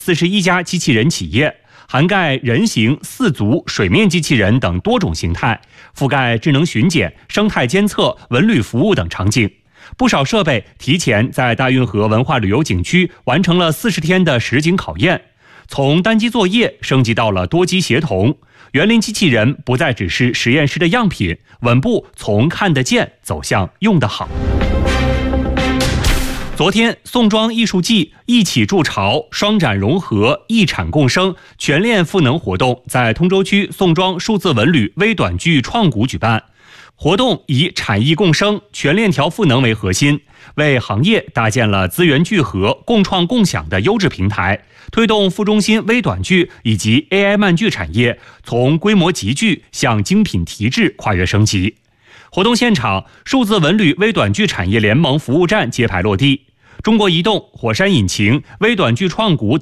41家机器人企业，涵盖人形、4足、水面机器人等多种形态，覆盖智能巡检、生态监测、文旅服务等场景。不少设备提前在大运河文化旅游景区完成了40天的实景考验，从单机作业升级到了多机协同。园林机器人不再只是实验室的样品，稳步从看得见走向用得好。昨天，宋庄艺术季一起筑巢、双展融合、一产共生全链赋能活动在通州区宋庄数字文旅微短剧创谷举办。活动以产艺共生、全链条赋能为核心，为行业搭建了资源聚合、共创共享的优质平台，推动副中心微短剧以及 AI 漫剧产业从规模集聚向精品提质跨越升级。活动现场，数字文旅微短剧产业联盟服务站揭牌落地，中国移动、火山引擎、微短剧创谷